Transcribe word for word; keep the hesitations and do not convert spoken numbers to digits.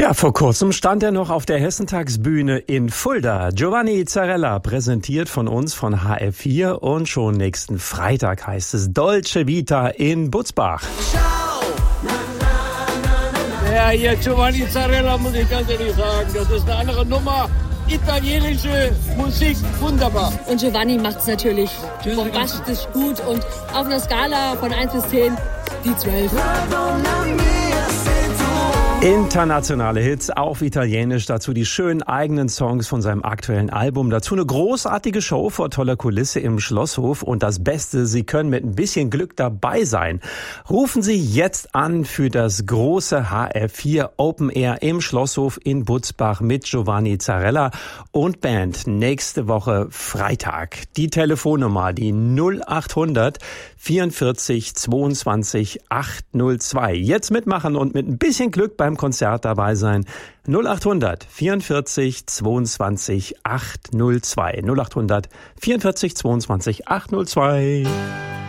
Ja, vor kurzem stand er noch auf der Hessentagsbühne in Fulda. Giovanni Zarella, präsentiert von uns von H R vier, und schon nächsten Freitag heißt es Dolce Vita in Butzbach. Ja, hier Giovanni Zarella, muss ich ganz ehrlich sagen, das ist eine andere Nummer. Italienische Musik, wunderbar. Und Giovanni macht es natürlich bombastisch gut und auf einer Skala von eins bis zehn die zwölf. Internationale Hits auf Italienisch, dazu die schönen eigenen Songs von seinem aktuellen Album, dazu eine großartige Show vor toller Kulisse im Schlosshof und das Beste, Sie können mit ein bisschen Glück dabei sein. Rufen Sie jetzt an für das große H R vier Open Air im Schlosshof in Butzbach mit Giovanni Zarella und Band nächste Woche Freitag. Die Telefonnummer, die null acht hundert vierundvierzig zweiundzwanzig achthundertzwei. Jetzt mitmachen und mit ein bisschen Glück beim Konzert dabei sein. null acht hundert vierundvierzig zweiundzwanzig achthundertzwei. null acht hundert vierundvierzig zweiundzwanzig achthundertzwei.